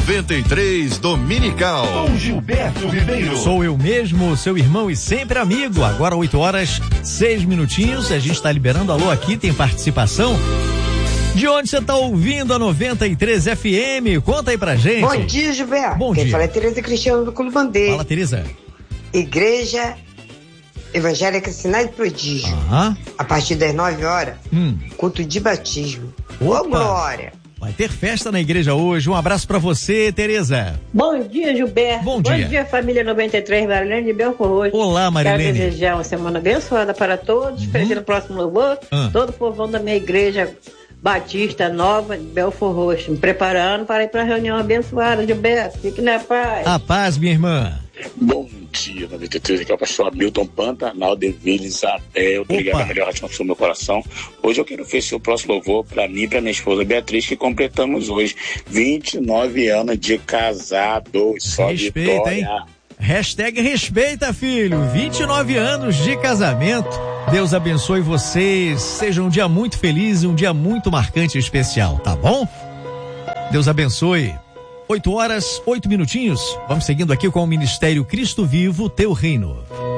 93 Dominical. Com Gilberto Ribeiro. Sou eu mesmo, seu irmão e sempre amigo. Agora 8h06. A gente está liberando. Alô, aqui tem participação. De onde você está ouvindo a 93 FM? Conta aí pra gente. Bom dia, Gilberto. Bom Quem dia. fala é Tereza Cristiano do Clube Bandeira. Fala, Tereza. Igreja Evangélica Sinais de Prodígio. A partir das 9h, culto de batismo. Ô, glória! Vai ter festa na igreja hoje. Um abraço pra você, Tereza. Bom dia, Gilberto. Bom dia. Bom dia, família 93, Marilene de Belfort Roxo. Olá, Marilene. Quero desejar uma semana abençoada para todos. Presente no próximo louvor. Todo o povão da minha igreja Batista Nova de Belfort Roxo. Me preparando para ir para a reunião abençoada, Gilberto. Fique na paz. A paz, minha irmã. Bom dia, 93, aqui é o pastor Hamilton Pantanal de Vila Isabel. Obrigado, a melhor rádio no meu coração. Hoje eu quero oferecer o próximo louvor para mim e para minha esposa Beatriz, que completamos hoje 29 anos de casados. Só Respeita, vitória. hein? Hashtag respeita, filho. 29 anos de casamento. Deus abençoe vocês. Seja um dia muito feliz e um dia muito marcante e especial, tá bom? Deus abençoe. 8h08. Vamos seguindo aqui com o Ministério Cristo Vivo, Teu Reino.